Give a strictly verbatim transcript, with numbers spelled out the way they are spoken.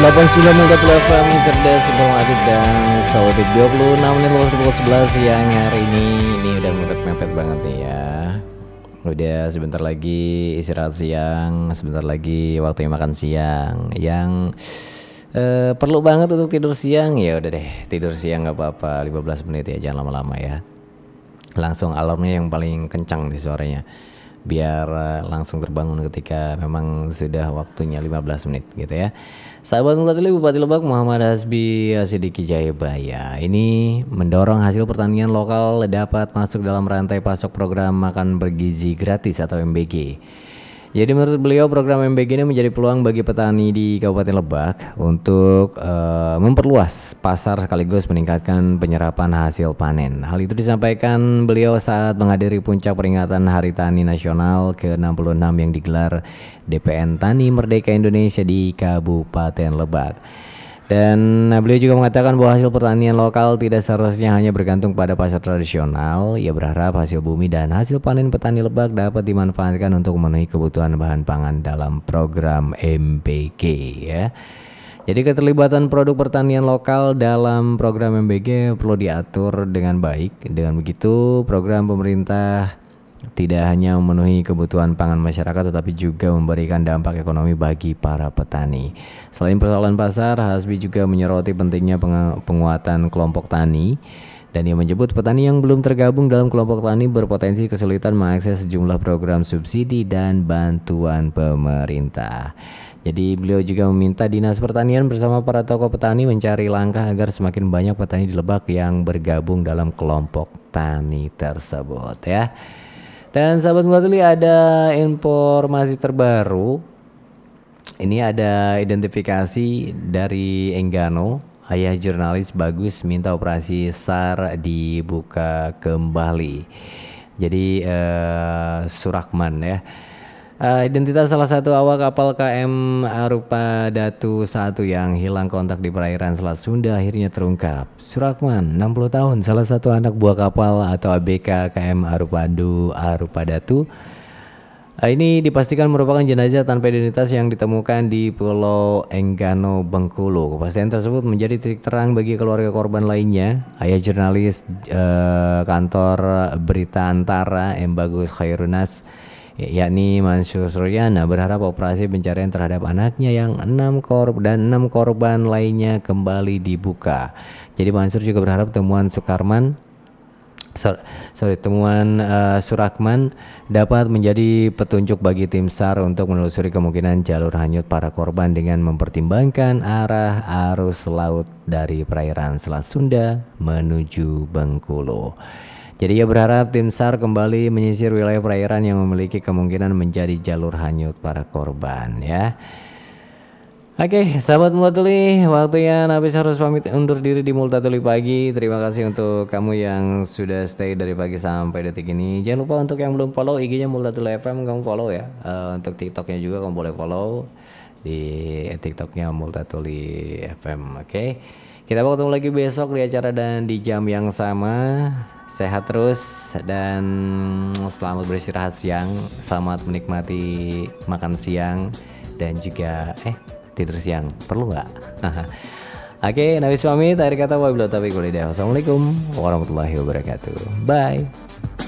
delapan puluh sembilan koma satu F M cerdas, informatif dan sautik. Dua puluh enam menit lewat pukul sebelas siang hari ini. Ini udah mepet-mepet banget nih ya. Udah sebentar lagi istirahat siang, sebentar lagi waktunya makan siang. Yang eh, perlu banget untuk tidur siang, ya udah deh, tidur siang nggak apa-apa, lima belas menit ya, jangan lama-lama ya. Langsung alarmnya yang paling kencang di suaranya, biar uh, langsung terbangun ketika memang sudah waktunya lima belas menit gitu ya. Sahabat Mulatili, Bupati Lebak Muhammad Hasbi Sidiki Jayabaya ini mendorong hasil pertanian lokal dapat masuk dalam rantai pasok program makan bergizi gratis atau M B G. Jadi menurut beliau program M B G ini menjadi peluang bagi petani di Kabupaten Lebak untuk uh, memperluas pasar sekaligus meningkatkan penyerapan hasil panen. Hal itu disampaikan beliau saat menghadiri puncak peringatan Hari Tani Nasional ke enam puluh enam yang digelar D P N Tani Merdeka Indonesia di Kabupaten Lebak. Dan beliau juga mengatakan bahwa hasil pertanian lokal tidak seharusnya hanya bergantung pada pasar tradisional. Ia berharap hasil bumi dan hasil panen petani Lebak dapat dimanfaatkan untuk memenuhi kebutuhan bahan pangan dalam program M B G ya. Jadi keterlibatan produk pertanian lokal dalam program M B G perlu diatur dengan baik. Dengan begitu program pemerintah tidak hanya memenuhi kebutuhan pangan masyarakat tetapi juga memberikan dampak ekonomi bagi para petani. Selain persoalan pasar, Hasbi juga menyoroti pentingnya penguatan kelompok tani, dan ia menyebut petani yang belum tergabung dalam kelompok tani berpotensi kesulitan mengakses sejumlah program subsidi dan bantuan pemerintah. Jadi beliau juga meminta Dinas Pertanian bersama para tokoh petani mencari langkah agar semakin banyak petani di Lebak yang bergabung dalam kelompok tani tersebut ya. Dan sahabat Mulatili, ada informasi terbaru. Ini ada identifikasi dari Enggano. Ayah jurnalis Bagus minta operasi S A R dibuka kembali. Jadi eh, Surakman ya. Uh, identitas salah satu awak kapal K M Arupa Datu satu yang hilang kontak di perairan Selat Sunda akhirnya terungkap. Surakman, enam puluh tahun, salah satu anak buah kapal atau A B K K M Arupadu Arupa Datu. Uh, ini dipastikan merupakan jenazah tanpa identitas yang ditemukan di Pulau Enggano, Bengkulu. Kepastian tersebut menjadi titik terang bagi keluarga korban lainnya. Ayah jurnalis uh, kantor Berita Antara M Bagus Khairunas, yakni Mansur Suryana, berharap operasi pencarian terhadap anaknya yang enam korban dan enam korban lainnya kembali dibuka. Jadi Mansur juga berharap temuan Sukarman sorry temuan uh, Surakman dapat menjadi petunjuk bagi tim S A R untuk menelusuri kemungkinan jalur hanyut para korban dengan mempertimbangkan arah arus laut dari perairan Selat Sunda menuju Bengkulu. Jadi ia berharap tim S A R kembali menyisir wilayah perairan yang memiliki kemungkinan menjadi jalur hanyut para korban ya. Oke, sahabat Mulatili, waktunya Nabis harus pamit undur diri di Mulatili Pagi. Terima kasih untuk kamu yang sudah stay dari pagi sampai detik ini. Jangan lupa untuk yang belum follow I G-nya Mulatili F M, kamu follow ya. Uh, untuk TikTok-nya juga kamu boleh follow di TikTok-nya Mulatili F M. Oke. Kita ketemu lagi besok di acara dan di jam yang sama. Sehat terus dan selamat beristirahat siang. Selamat menikmati makan siang dan juga eh tidur siang. Perlu nggak? Oke, Nabis pamit. Akhir kata wabillahi taufiq walhidayah. Wassalamualaikum warahmatullahi wabarakatuh. Bye.